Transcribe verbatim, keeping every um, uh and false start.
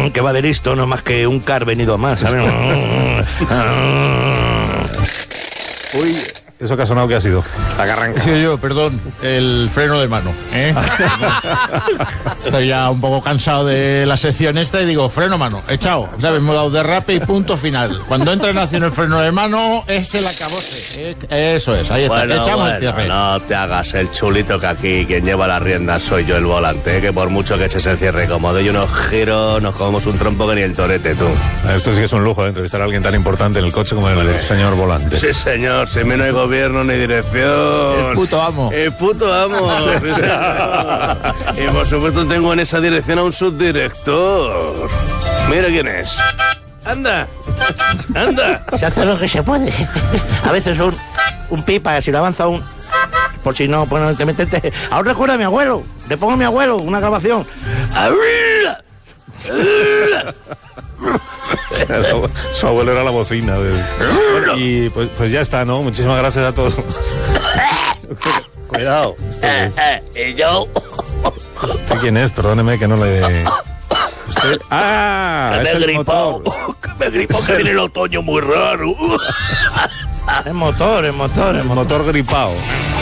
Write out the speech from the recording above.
que va de listo, no más que un car venido a más, ¿sabes? Uy, ¿eso que ha sonado qué ha sido? La que arranca. Sí, yo, perdón, el freno de mano, ¿eh? Estoy ya un poco cansado de la sección esta y digo, freno mano, echado. Ya hemos dado derrape y punto final. Cuando entra en acción el freno de mano, es el acabose. ¿eh? Eso es, ahí está. Bueno, Echamos bueno, el cierre. no te hagas el chulito, que aquí quien lleva la rienda soy yo, el volante, ¿eh? Que por mucho que eches el cierre cómodo y unos giros, nos comemos un trompo que ni el torete, tú. Esto sí que es un lujo, ¿eh? Entrevistar a alguien tan importante en el coche como el señor volante. Sí, señor, si no hay gobierno ni dirección. El puto amo. El puto amo. Sí, señor. Y por supuesto tengo en esa dirección a un subdirector. Mira quién es. Anda, anda. Se hace lo que se puede. A veces un, un pipa, si lo avanza un... Por si no, pues no te metes... Ahora recuerda a mi abuelo. Le pongo a mi abuelo una grabación. Su abuelo era la bocina. De... Bueno, y pues, pues ya está, ¿no? Muchísimas gracias a todos. Cuidado. Eh, eh, y yo... ¿Quién es? Perdóneme que no le... ¿Usted? ¡Ah! Que me es he el gripado. motor. Que me he gripado, que viene el otoño muy raro. Es motor, es motor, es motor. Motor gripado.